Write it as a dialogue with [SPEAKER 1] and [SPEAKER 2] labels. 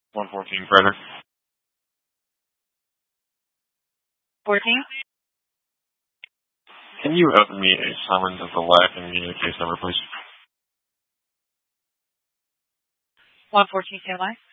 [SPEAKER 1] 114 Frederick.
[SPEAKER 2] 14.
[SPEAKER 1] Can you open me a summons of the LAC and give me the case number, please?
[SPEAKER 2] 114, stand by.